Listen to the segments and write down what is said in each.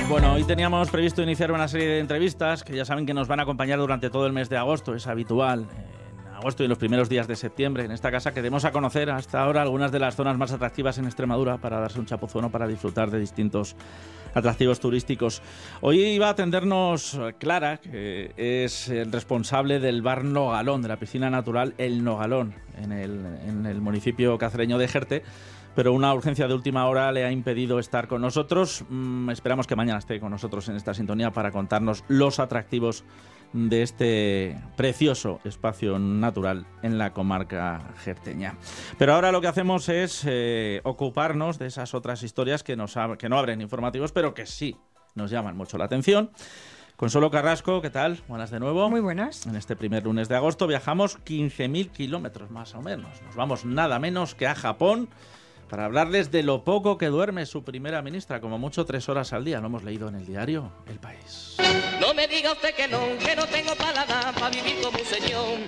Bueno, hoy teníamos previsto iniciar una serie de entrevistas que ya saben que nos van a acompañar durante todo el mes de agosto, es habitual. En agosto y los primeros días de septiembre, en esta casa, que demos a conocer hasta ahora algunas de las zonas más atractivas en Extremadura para darse un chapuzón o para disfrutar de distintos atractivos turísticos. Hoy iba a atendernos Clara, que es el responsable del bar Nogalón, de la piscina natural El Nogalón, en el municipio cacereño de Jerte, pero una urgencia de última hora le ha impedido estar con nosotros. Esperamos que mañana esté con nosotros en esta sintonía para contarnos los atractivos de este precioso espacio natural en la comarca jerteña. Pero ahora lo que hacemos es ocuparnos de esas otras historias que no abren informativos, pero que sí nos llaman mucho la atención. Consuelo Carrasco, ¿qué tal? Buenas de nuevo. Muy buenas. En este primer lunes de agosto viajamos 15.000 kilómetros más o menos. Nos vamos nada menos que a Japón para hablarles de lo poco que duerme su primera ministra, como mucho 3 horas al día. Lo hemos leído en el diario El País. No me diga usted que no tengo paladar para vivir como un señor.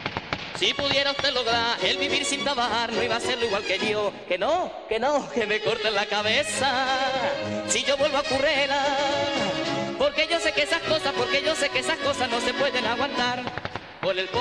Si pudiera usted lograr el vivir sin trabajar, no iba a serlo igual que yo. Que no, que me corten la cabeza si yo vuelvo a Currela. Porque yo sé que esas cosas no se pueden aguantar por el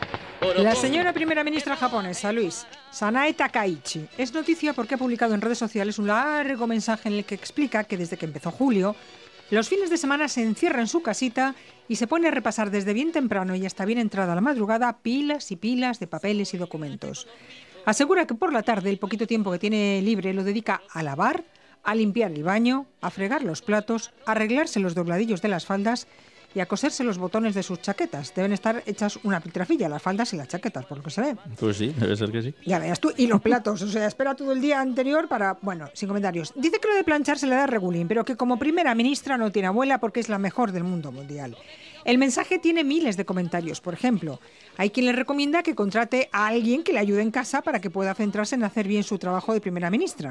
La señora primera ministra japonesa, Luis, Sanae Takaichi, es noticia porque ha publicado en redes sociales un largo mensaje en el que explica que desde que empezó julio, los fines de semana se encierra en su casita y se pone a repasar desde bien temprano y hasta bien entrada la madrugada pilas y pilas de papeles y documentos. Asegura que por la tarde el poquito tiempo que tiene libre lo dedica a lavar, a limpiar el baño, a fregar los platos, a arreglarse los dobladillos de las faldas y a coserse los botones de sus chaquetas. Deben estar hechas una piltrafilla, las faldas y las chaquetas, por lo que se ve. Pues sí, debe ser que sí. Ya veas tú. Y los platos, o sea, espera todo el día anterior para... Bueno, sin comentarios. Dice que lo de planchar se le da regulín, pero que como primera ministra no tiene abuela porque es la mejor del mundo mundial. El mensaje tiene miles de comentarios. Por ejemplo, hay quien le recomienda que contrate a alguien que le ayude en casa para que pueda centrarse en hacer bien su trabajo de primera ministra.